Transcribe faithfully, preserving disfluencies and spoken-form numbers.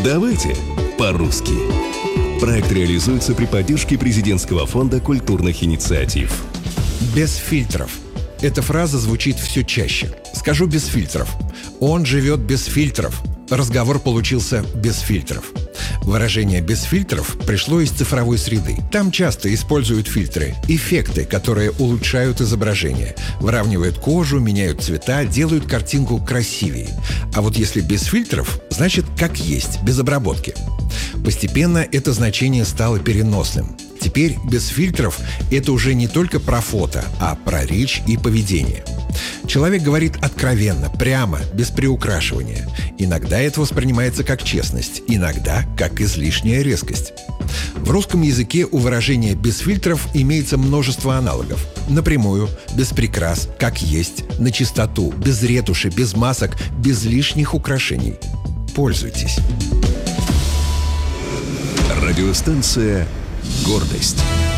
Давайте по-русски. Проект реализуется при поддержке президентского фонда культурных инициатив. Без фильтров. Эта фраза звучит все чаще. Скажу без фильтров. Он живет без фильтров. Разговор получился без фильтров. Выражение «без фильтров» пришло из цифровой среды. Там часто используют фильтры, эффекты, которые улучшают изображение, выравнивают кожу, меняют цвета, делают картинку красивее. А вот если без фильтров, значит как есть, без обработки. Постепенно это значение стало переносным. Теперь без фильтров – это уже не только про фото, а про речь и поведение. Человек говорит откровенно, прямо, без приукрашивания. Иногда это воспринимается как честность, иногда как излишняя резкость. В русском языке у выражения «без фильтров» имеется множество аналогов. Напрямую, без прикрас, как есть, на чистоту, без ретуши, без масок, без лишних украшений. Пользуйтесь. Радиостанция «Гордость».